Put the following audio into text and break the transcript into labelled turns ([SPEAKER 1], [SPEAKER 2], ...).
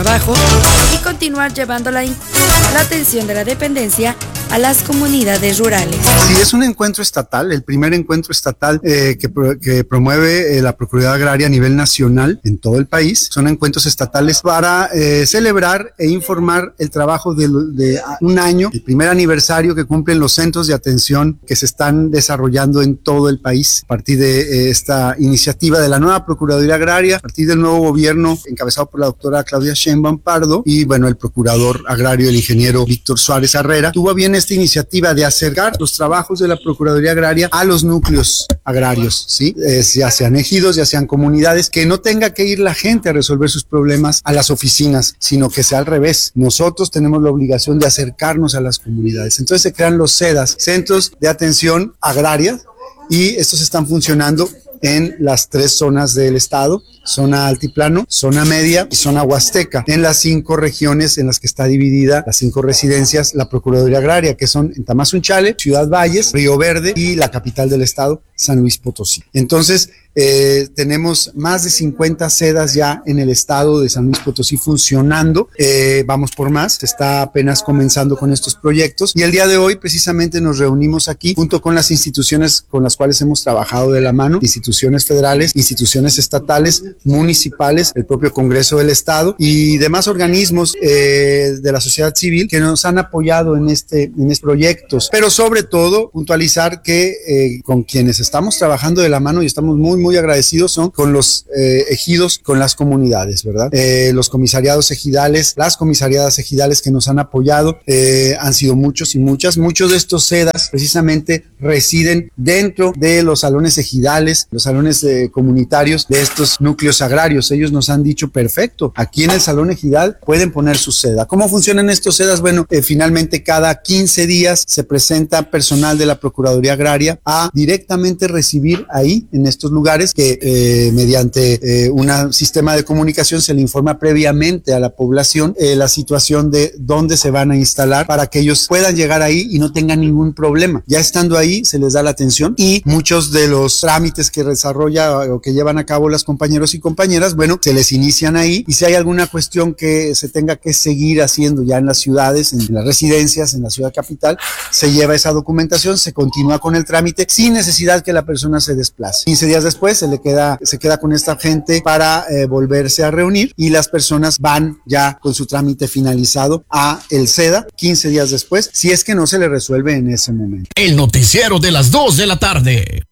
[SPEAKER 1] trabajo y continuar llevando la atención de la dependencia a las comunidades rurales.
[SPEAKER 2] Sí, es un encuentro estatal, el primer encuentro estatal que promueve la Procuraduría Agraria a nivel nacional en todo el país. Son encuentros estatales para celebrar e informar el trabajo de un año, el primer aniversario que cumplen los centros de atención que se están desarrollando en todo el país a partir de esta iniciativa de la nueva Procuraduría Agraria, a partir del nuevo gobierno encabezado por la doctora Claudia Sheinbaum Pardo y bueno, el procurador agrario, el ingeniero Víctor Suárez Herrera, tuvo bien esta iniciativa de acercar los trabajos de la Procuraduría Agraria a los núcleos agrarios, ¿sí? Ya sean ejidos, ya sean comunidades, que no tenga que ir la gente a resolver sus problemas a las oficinas, sino que sea al revés. Nosotros tenemos la obligación de acercarnos a las comunidades. Entonces se crean los CEDAS, Centros de Atención Agraria, y estos están funcionando en las 3 zonas del estado, zona altiplano, zona media y zona huasteca, en las 5 regiones en las que está dividida las 5 residencias, la Procuraduría Agraria, que son en Tamazunchale, Ciudad Valles, Río Verde y la capital del estado, San Luis Potosí. Entonces, tenemos más de 50 sedas ya en el estado de San Luis Potosí funcionando, vamos por más, se está apenas comenzando con estos proyectos y el día de hoy precisamente nos reunimos aquí junto con las instituciones con las cuales hemos trabajado de la mano, instituciones federales, instituciones estatales, municipales, el propio Congreso del Estado y demás organismos de la sociedad civil que nos han apoyado en estos proyectos, pero sobre todo puntualizar que con quienes estamos trabajando de la mano y estamos muy agradecidos son con los ejidos, con las comunidades, ¿verdad? Los comisariados ejidales, las comisariadas ejidales que nos han apoyado, han sido muchos y muchas. Muchos de estos SEDAS precisamente residen dentro de los salones ejidales, los salones comunitarios de estos núcleos agrarios. Ellos nos han dicho, perfecto, aquí en el salón ejidal pueden poner su SEDA. ¿Cómo funcionan estos SEDAS? Bueno, finalmente cada 15 días se presenta personal de la Procuraduría Agraria a directamente recibir ahí, en estos lugares, que mediante un sistema de comunicación se le informa previamente a la población la situación de dónde se van a instalar para que ellos puedan llegar ahí y no tengan ningún problema. Ya estando ahí se les da la atención y muchos de los trámites que desarrolla o que llevan a cabo los compañeros y compañeras, bueno, se les inician ahí y si hay alguna cuestión que se tenga que seguir haciendo ya en las ciudades, en las residencias, en la ciudad capital, se lleva esa documentación, se continúa con el trámite sin necesidad que la persona se desplace. 15 días después se queda con esta gente para volverse a reunir y las personas van ya con su trámite finalizado a el SEDA 15 días después, si es que no se le resuelve en ese momento.
[SPEAKER 3] El noticiero de las 2 de la tarde.